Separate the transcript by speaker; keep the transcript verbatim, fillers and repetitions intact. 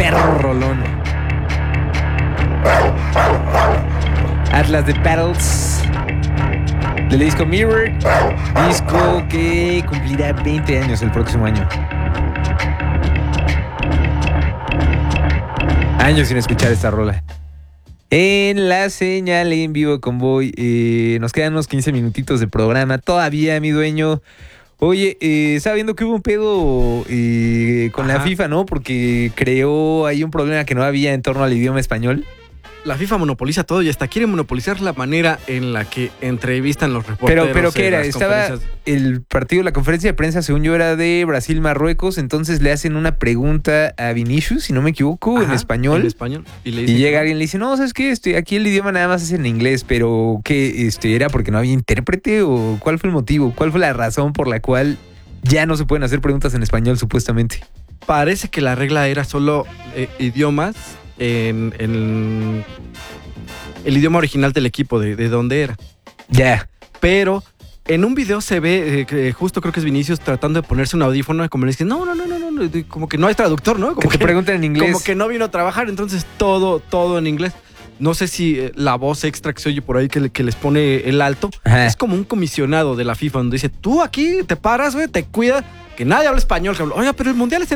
Speaker 1: perro rolón. Atlas de Battles del disco Mirror, disco que cumplirá veinte años el próximo año. Años sin escuchar esta rola. En la señal en vivo Convoy, eh, nos quedan unos quince minutitos de programa todavía, mi dueño. Oye, eh, estaba viendo que hubo un pedo eh, con Ajá. la FIFA, ¿no? Porque creó ahí un problema que no había en torno al idioma español.
Speaker 2: La FIFA monopoliza todo y hasta quiere monopolizar la manera en la que entrevistan los reporteros.
Speaker 1: Pero, pero ¿qué era? Estaba el partido, la conferencia de prensa, según yo, era de Brasil-Marruecos, entonces le hacen una pregunta a Vinicius, si no me equivoco, Ajá, en español.
Speaker 2: En español.
Speaker 1: Y, le y llega alguien y le dice, no, ¿sabes qué? Este, aquí el idioma nada más es en inglés, pero ¿qué? Este, ¿era porque no había intérprete o cuál fue el motivo? ¿Cuál fue la razón por la cual ya no se pueden hacer preguntas en español, supuestamente?
Speaker 2: Parece que la regla era solo eh, idiomas En, en el idioma original del equipo, de, de dónde era.
Speaker 1: Ya. Yeah.
Speaker 2: Pero en un video se ve, eh, que justo creo que es Vinicius tratando de ponerse un audífono, como le dicen, no, no, no, no, no, como que no hay traductor, ¿no? Como
Speaker 1: que te preguntan en inglés.
Speaker 2: Como que no vino a trabajar, entonces todo, todo en inglés. No sé si eh, la voz extra que se oye por ahí que, que les pone el alto, Ajá. es como un comisionado de la FIFA, donde dice, tú aquí te paras, güey, te cuidas, que nadie habla español. Oiga, pero el mundial es en